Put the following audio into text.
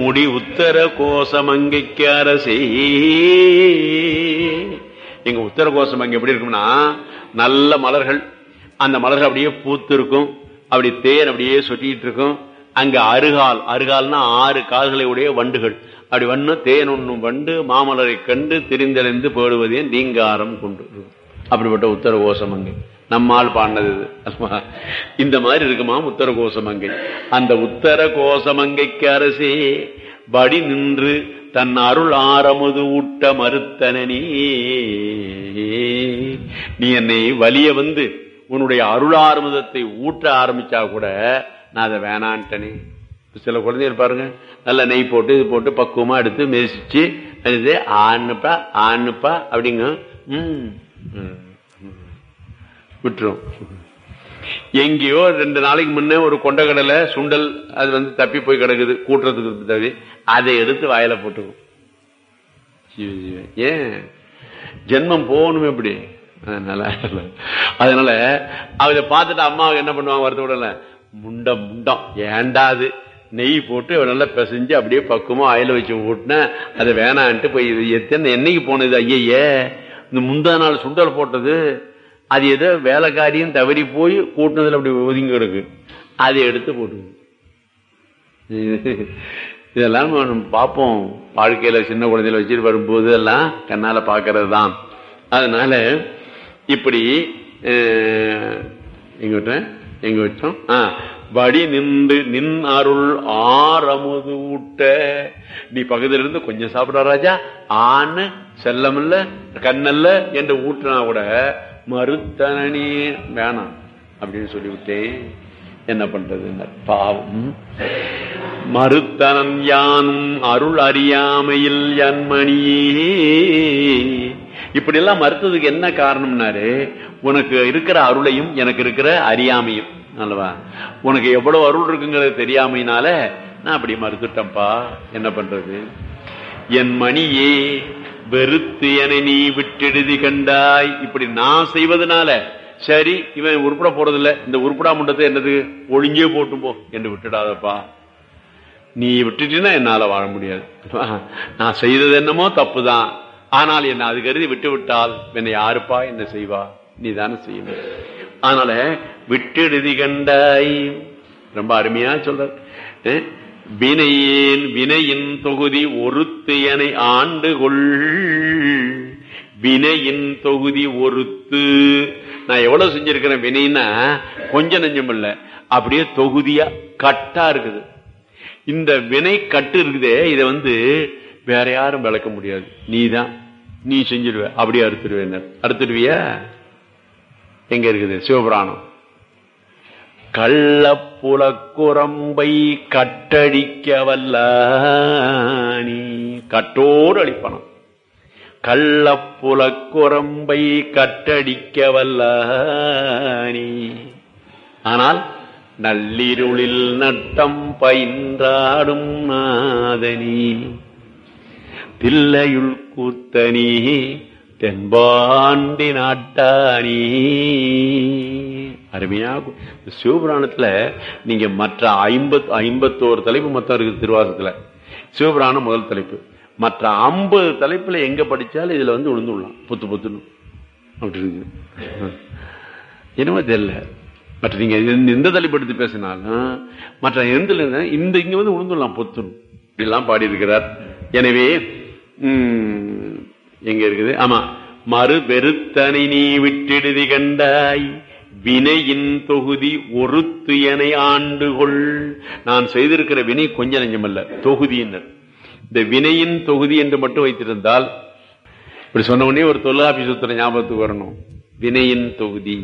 முடி உத்தர கோசமங்கைக்கு அரசே. எங்க உத்தர கோசமங்கை எப்படி இருக்கும்னா, நல்ல மலர்கள், அந்த மலர்கள் அப்படியே பூத்து இருக்கும், அப்படி தேன் அப்படியே சொட்டிட்டு இருக்கும். அங்க அருகால்னா 6 கால்களை உடைய வண்டுகள் அப்படி வண்ணு தேன் ஒண்ணும் வண்டு மாமலரை கண்டு திரிந்தடைந்து போடுவதே நீங்காரம் கொண்டு. அப்படிப்பட்ட உத்தர கோசமங்கை நம்மால் பாடினது. இந்த மாதிரி இருக்குமா உத்தர கோசமங்கை. அந்த உத்தர கோசமங்கைக்கு அரசே படி நின்று தன் அருள் ஆரமுது ஊட்ட மறுத்தனனே. நீ என்னை வலிய வந்து உன்னுடைய அருள் ஆரமுதத்தை ஊட்ட ஆரம்பிச்சா கூட நான் அதை வேணான்ட்டனே. சில குழந்தைகள் பாருங்க, நல்ல நெய் போட்டு இது போட்டு பக்குவமா எடுத்து மெதிச்சு ஆணுப்பா ஆணுப்பா அப்படிங்க விட்டுரும். எங்கேயோ 2 நாளைக்கு முன்னே ஒரு கொண்டக்கடலை சுண்டல் அது வந்து தப்பி போய் கிடக்குது, கூட்டுறதுக்கு தவி அதை எடுத்து வாயில போட்டுக்கும். ஏன் ஜென்மம் போகணும் எப்படி? அதனால அதை பார்த்துட்டு அம்மாவுக்கு என்ன பண்ணுவாங்க, வரது விடல முண்டம் ஏண்டாது நெய் போட்டு நல்லா பிசைஞ்சு அப்படியே பக்குவமா ஆயில வச்சு ஊட்டின அதை வேணான்ட்டு போய் எத்தனை என்னைக்கு போனது ஐயே, இந்த முந்தா நாள் சுண்டல் போட்டது அது ஏதோ வேலைக்காரியும் தவறி போய் கூட்டினதுல அப்படி ஒதுங்கி இருக்கு, அதை எடுத்து போட்டு. இதெல்லாம் நம்ம பார்ப்போம் வாழ்க்கையில, சின்ன குழந்தையில வச்சுட்டு வரும்போது எல்லாம் கண்ணால பாக்குறது தான். அதனால இப்படி எங்க விட்டோம், வடி நின்று நின் அருள் ஆரமுது ஊட்ட. நீ பக்கத்துல இருந்து கொஞ்சம் சாப்பிட ராஜா ஆன்னு செல்லமில்ல கண்ணல்ல என்று ஊட்டினா கூட மறுத்தனே வேணாம் அப்படின்னு சொல்லிவிட்டேன். என்ன பண்றது பாவம். மறுத்தனன் யானும் அருள் அறியாமையில் என்மணியே. இப்படி எல்லாம் மறுத்ததுக்கு என்ன காரணம்னாரு, உனக்கு இருக்கிற அருளையும் எனக்கு இருக்கிற அறியாமையும் அல்லவா, உனக்கு எவ்வளவு அருள் இருக்குங்கிறது தெரியாமையினால நான் அப்படி மறுத்துட்டேன்ப்பா. என்ன பண்றது? என் மணியே வெறுத்து என நீ விட்டெழுதி கண்டாய். இப்படி நான் செய்வதனால சரி இவன் உருப்பட போறதில்ல, இந்த உருப்படா முண்டத்தை என்னது ஒழுங்கே போட்டும் போ என்று விட்டுடாதப்பா. நீ விட்டுட்டீன்னா என்னால வாழ முடியாது. நான் செய்தது என்னமோ தப்புதான், ஆனால் என்ன அது கருதி விட்டு விட்டால் என்னை யாருப்பா என்ன செய்வா, நீ தானே செய்யணும். அதனால விட்டெழுதி கண்டாய் ரொம்ப அருமையா சொல்ற. வினையேன் வினையின் தொகுதி ஒருத்து என ஆண்டு கொள். வினையின் தொகுதி ஒருத்து. நான் எவ்வளவு செஞ்சிருக்கிறேன் வினைன்னா கொஞ்சம் நெஞ்சம் இல்ல, அப்படியே தொகுதியா கட்டா இருக்குது. இந்த வினை கட்டு இருக்குதே, இதை வந்து வேற யாரும் விளக்க முடியாது, நீதான் நீ செஞ்சிருவ. அப்படியே அறுத்துடுவேன். அறுத்துடுவியா? எங்க இருக்குது சிவபுராணம். கள்ளப்புலக்குரம்பை கட்டடிக்க வல்லானி. கட்டோடு அழிப்பனம். கள்ளப்புலக்குரம்பை கட்டடிக்க வல்லானி. ஆனால் நள்ளிருளில் நட்டம் பயின்றாடும் நாதனி. தில்லையுள் கூத்தனி தென்பாண்டி நாட்டானி. அருமையா சிவபுராணத்துல நீங்க மற்ற 51 தலைப்பு மொத்தம் இருக்கு திருவாசகத்துல. சிவபுராணம் முதல் தலைப்பு. மற்ற 50 தலைப்புல எங்க படிச்சாலும் இதுல வந்து விழுந்துடலாம் புத்து புத்துன்னு அப்படி இருக்கு. என்னமோ தெரியல. மற்ற நீங்க எந்த தலைப்பு எடுத்து பேசினாலும் மற்ற எந்த இந்த இங்க வந்து விழுந்துடலாம் பொத்துன்னு இப்படிலாம் பாடி இருக்கிறார். எனவே எங்க இருக்குது? ஆமா, மறு வெறுத்தனை நீ விட்டெழுதி கண்டாய். வினையின் தொகுதி ஒருத்து என ஆண்டுகொள். நான் செய்திருக்கிற வினை கொஞ்சம் நெஞ்சமல்ல, தொகுதியினர். இந்த வினையின் தொகுதி என்று மட்டும் வைத்திருந்தால், இப்படி சொன்ன உடனே ஒரு தொல்காப்பிய சூத்திரம் ஞாபகத்துக்கு வரணும். வினையின் தொகுதி